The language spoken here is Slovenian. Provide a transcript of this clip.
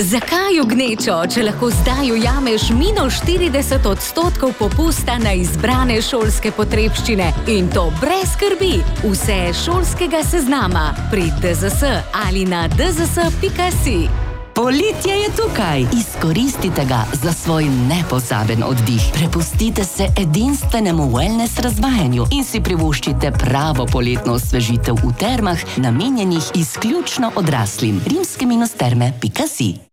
Zakaj v gnečo, če lahko zdaj ujameš -40% popusta na izbrane šolske potrebščine in to brez skrbi? Vse šolskega seznama pri DZS ali na dzs.si. Poletje je tukaj! Izkoristite ga za svoj nepozaben oddih. Prepustite se edinstvenemu wellness razvajanju in si privoščite pravo poletno osvežitev v termah, namenjenih izključno odraslim. rimske-terme.si